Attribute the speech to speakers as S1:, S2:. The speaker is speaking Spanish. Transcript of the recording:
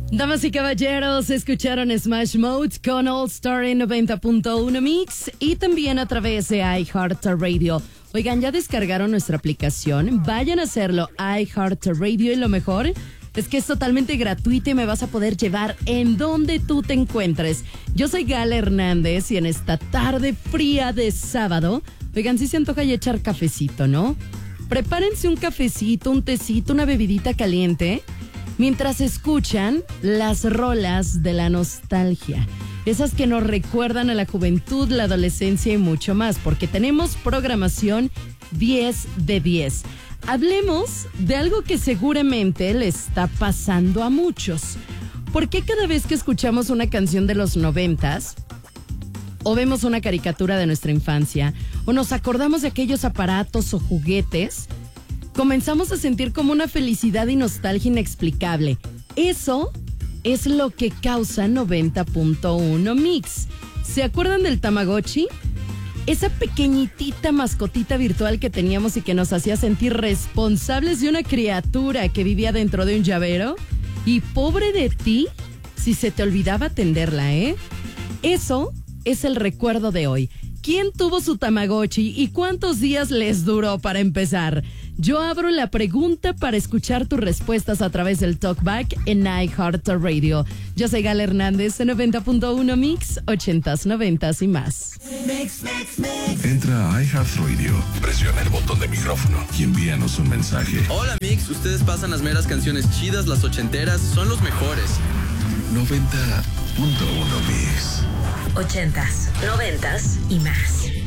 S1: Damas y caballeros, escucharon Smash Mode con All Star en 90.1 Mix y también a través de iHeartRadio. Oigan, ¿ya descargaron nuestra aplicación? Vayan a hacerlo, iHeartRadio, y lo mejor es que es totalmente gratuito y me vas a poder llevar en donde tú te encuentres. Yo soy Gala Hernández y en esta tarde fría de sábado, oigan, sí se antoja ya echar cafecito, ¿no? Prepárense un cafecito, un tecito, una bebidita caliente mientras escuchan las rolas de la nostalgia. Esas que nos recuerdan a la juventud, la adolescencia y mucho más, porque tenemos programación 10 de 10. Hablemos de algo que seguramente le está pasando a muchos. ¿Por qué cada vez que escuchamos una canción de los 90s, o vemos una caricatura de nuestra infancia, o nos acordamos de aquellos aparatos o juguetes, comenzamos a sentir como una felicidad y nostalgia inexplicable? Eso es lo que causa 90.1 Mix. ¿Se acuerdan del Tamagotchi? Esa pequeñitita mascotita virtual que teníamos y que nos hacía sentir responsables de una criatura que vivía dentro de un llavero. Y pobre de ti si se te olvidaba atenderla, ¿eh? Eso es el recuerdo de hoy. ¿Quién tuvo su Tamagotchi y cuántos días les duró para empezar? Yo abro la pregunta para escuchar tus respuestas a través del Talkback en iHeartRadio. Yo soy Gala Hernández en 90.1 Mix, 80s, 90s y más.
S2: Entra a iHeartRadio, presiona el botón de micrófono y envíanos un mensaje.
S3: Hola Mix, ustedes pasan las meras canciones chidas, las ochenteras, son los mejores.
S2: 90.1 Mix.
S4: 80s, 90s y más.